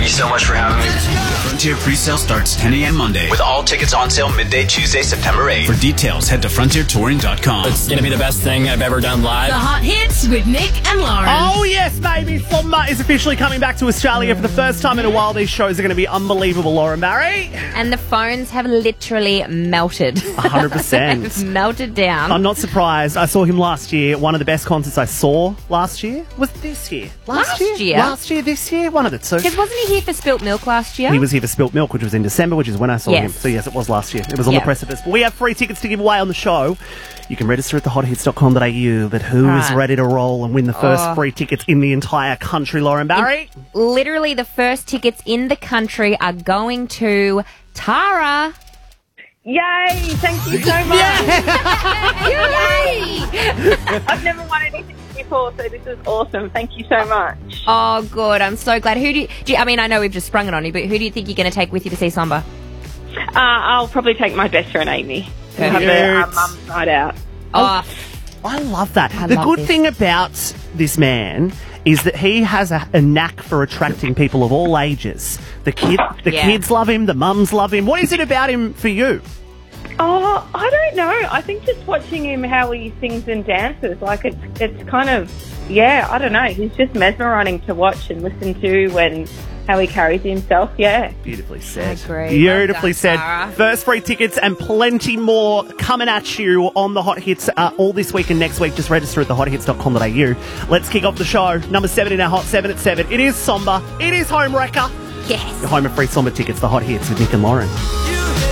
Thank you so much for having me. The Frontier pre-sale starts 10 a.m. Monday, With all tickets on sale midday Tuesday, September 8th. For details, head to frontiertouring.com. It's going to be the best thing I've ever done live. The Hot Hits with Nick and Lauren. Oh, yes, baby. Somba is officially coming back to Australia for the first time in a while. These shows are going to be unbelievable, Lauren Barry. And the phones have literally melted. 100%. Melted down. I'm not surprised. I saw him last year. One of the best concerts I saw last year was this year. Last year? Last year, this year? One of the two. Because wasn't he here for Spilt Milk last year? He was here for Spilt Milk, which was in December, which is when I saw him. Yes. So, yes, it was last year. It was on the Yeah. precipice. But we have free tickets to give away on the show. You can register at thehothits.com.au. But who is Right. ready to roll and win the first free tickets in the entire country, Lauren Barry? Literally, the first tickets in the country are going to Tara. Yay! Thank you so much. Yay! I've never won anything before, so this is awesome. Thank you so much. Oh, good. I'm so glad. Who do you, I mean, I know we've just sprung it on you, but who do you think you're going to take with you to see Somba? I'll probably take my best friend Amy. We'll have Perfect. a mum's night out. Oh, I love that. I The love good this. thing about this man is that he has a knack for attracting people of all ages. The Yeah. kids love him, the mums love him. What is it about him for you? Oh, I don't know. I think just watching him, how he sings and dances, like it's kind of, yeah, I don't know. He's just mesmerising to watch and listen to, and how he carries himself, yeah. Beautifully said. I agree. Beautifully Well said. done, Tara. First free tickets and plenty more coming at you on the Hot Hits all this week and next week. Just register at thehothits.com.au. Let's kick off the show. Number 7 in our Hot 7 at 7. It is Somba. It is Home Wrecker. yes. Your home of free Somba tickets, the Hot Hits with Nick and Lauren.